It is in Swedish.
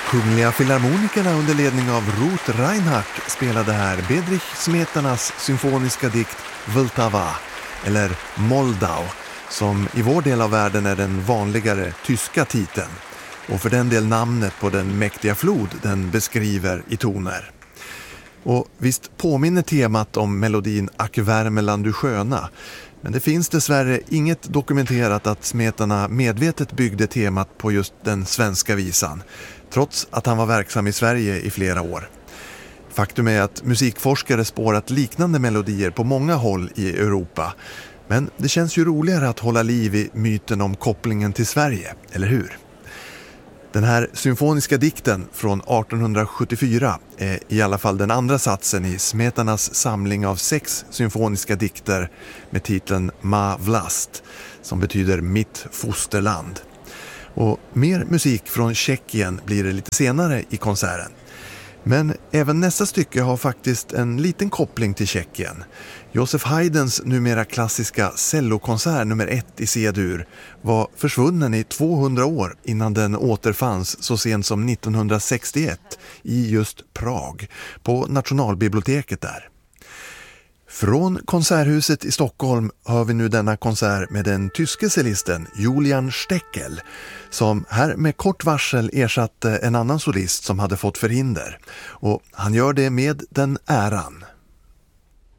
Kungliga Filharmonikerna under ledning av Ruth Reinhardt spelade här Bedřich Smetanas symfoniska dikt Vltava, eller Moldau, som i vår del av världen är den vanligare tyska titeln, och för den del namnet på den mäktiga flod den beskriver i toner. Och visst påminner temat om melodin Ack Värmeland du sköna, men det finns dessvärre inget dokumenterat att Smetana medvetet byggde temat på just den svenska visan, trots att han var verksam i Sverige i flera år. Faktum är att musikforskare spårat liknande melodier på många håll i Europa, men det känns ju roligare att hålla liv i myten om kopplingen till Sverige, eller hur? Den här symfoniska dikten från 1874 är i alla fall den andra satsen i Smetanas samling av 6 symfoniska dikter med titeln Ma Vlast, som betyder mitt fosterland. Och mer musik från Tjeckien blir det lite senare i konserten. Men även nästa stycke har faktiskt en liten koppling till Tjeckien. Joseph Haydns numera klassiska cellokonsert nummer 1 i C-dur var försvunnen i 200 år innan den återfanns så sent som 1961 i just Prag, på Nationalbiblioteket där. Från Konserthuset i Stockholm hör vi nu denna konsert med den tyske cellisten Julian Steckel, som här med kort varsel ersatte en annan solist som hade fått förhinder. Och han gör det med den äran.